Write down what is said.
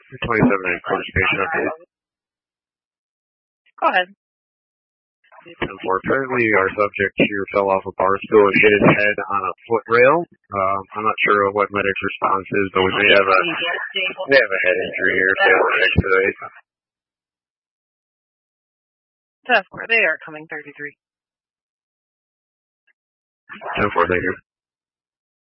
27 Court Station update. Go ahead. 10-4. Apparently our subject here fell off a bar stool and hit his head on a foot rail. I'm not sure what medic's response is, but we may have a head injury here. That's where they are coming 33. 10-4, thank you.